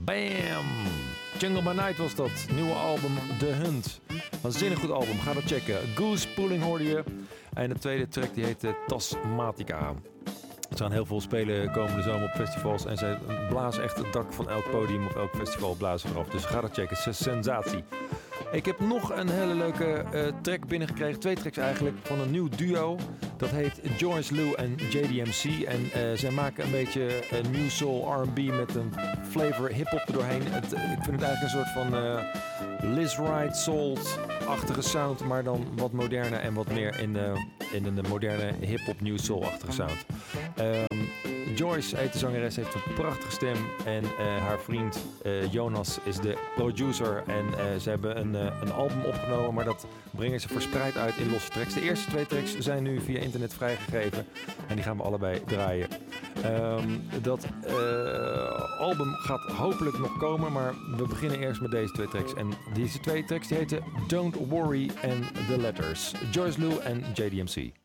Bam! Jungle by Night was dat. Nieuwe album The Hunt. Waanzinnig goed album. Ga dat checken. Goose Pooling hoorde je. En de tweede track die heet Tasmatica. Ze gaan heel veel spelen komende zomer op festivals. En zij blazen echt het dak van elk podium of elk festival blazen eraf. Dus ga dat checken. Het is een sensatie. Ik heb nog een hele leuke track binnengekregen. 2 tracks eigenlijk van een nieuw duo. Dat heet Joyce Lou en JDMC. En zij maken een beetje een new soul R&B met een flavor hip-hop erdoorheen. Ik vind het eigenlijk een soort van Liz Wright soul-achtige sound. Maar dan wat moderner en wat meer in een moderne hip-hop new soul-achtige sound. Joyce heet de zangeres, heeft een prachtige stem. En haar vriend Jonas is de producer. En ze hebben een album opgenomen, maar dat brengen ze verspreid uit in losse tracks. De eerste 2 tracks zijn nu via internet vrijgegeven. En die gaan we allebei draaien. Dat album gaat hopelijk nog komen, maar we beginnen eerst met deze 2 tracks. En deze 2 tracks die heten Don't Worry and The Letters. Joyce Lou en JDMC.